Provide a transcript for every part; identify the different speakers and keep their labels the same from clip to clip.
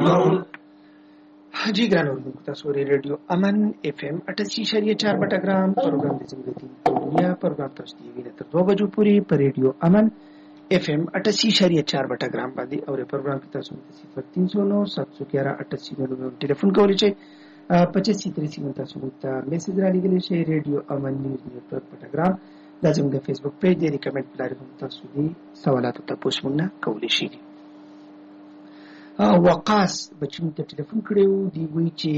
Speaker 1: जी ګران اوریدونکو تاسو ریډیو امن اف ام 88.4 بټګرام پروګرام د زندګۍ دنیا پروګرام تاسو دی ویني تر 2 بجو پورې پر ریډیو امن اف ام 88.4 بټګرام باندې او پروګرام کې تاسو ته 0309 711 88 ټلیفون کولی شئ 25 تاسو ته میسج را لګلی شئ ریډیو امن نیوز نیټورک بټګرام دا زموږ د فیسبوک پیج دی ریکمند پلار هم تاسو دي سوالات ته پوښتنه کولی شئ وقاص بچم ته ټلیفون کړو دی وی چې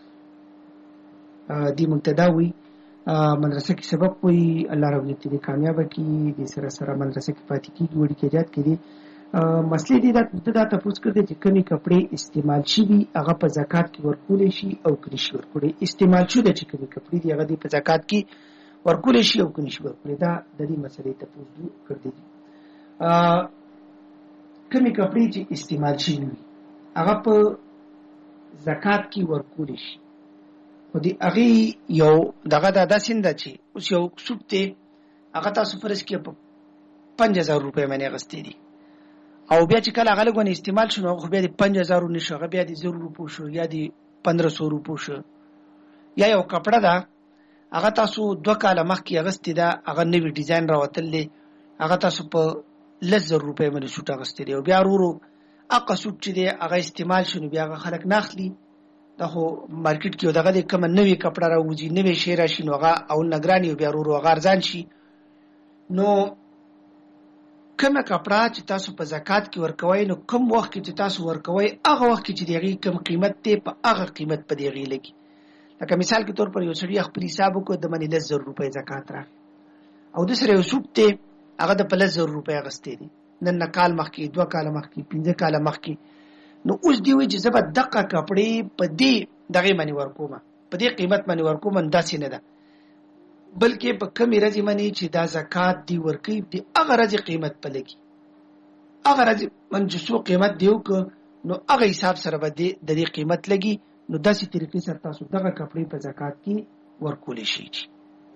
Speaker 1: دی منتدا وی مدرسه کې سبق وی الله رب دې کامیاب کړي دې سره سره مدرسه کې پاتې کیږي وړي کې جات کړي مسلې دې دا تاسو کړی چې کمی کپڑے استعمال شي هغه په زکات کې ورکول شي او کړي شي ورکول استعمال شو د چې کمی کپڑے دی هغه په زکات کې ورکول شي او کړي شي ورکول دا د دې مسلې ته پوښتنه کړی کمی کپڑے چې استعمال شي هغه په زکات کې ورکول شي او دی هغه یو دغه د داسینده چې اوس یو سوبته هغه تاسو فرض کې په 5000 روپے باندې غستې دي او بیا چې کله هغه لګونه استعمال شونه خو بیا د 5000 نشو هغه بیا د 0 روپو شو یا د 1500 روپو شو یا یو کپڑا دا هغه تاسو 2 کاله مخکې غستې دا هغه نوی ډیزاین راوتلې هغه تاسو په 1000 روپے باندې شوټ غستې دی او بیا ورو اقا سوق چې دی هغه استعمال شونه بیا هغه خلک ناخلی دا خو مارکیټ کې دغه د کوم نوې کپڑا راوځي نوې شی راشي نو هغه او نگرانی بیا ورو هغه ارزان شي نو کوم کپڑا چې تاسو په زکات کې ورکوي نو کوم وخت کې تاسو ورکوي هغه وخت کې چې دیغه کم قیمت ته په هغه قیمت په دیغه لګي لکه مثال کې تور پر یو سړي خپل حساب کو د منی 1000 روپے زکات را او د سره یو سوق ته هغه د 1000 روپے غستې دي نن کال مخکې 2 کال مخکې 15 کال مخکې نو اوس دی وی چې زبر دقه کپڑے په دې دغه منی ورکوم په دې قیمت منی ورکوم انداسې نه ده بلکې په کمی رځي منی چې دا زکات دی ورکی دی هغه رځي قیمت په لګي هغه رځي من چې سو قیمت دیو ک نو هغه حساب سره به د دې قیمت لګي نو داسې طریقې سره تاسو دغه کپڑے په زکات کې ورکول شي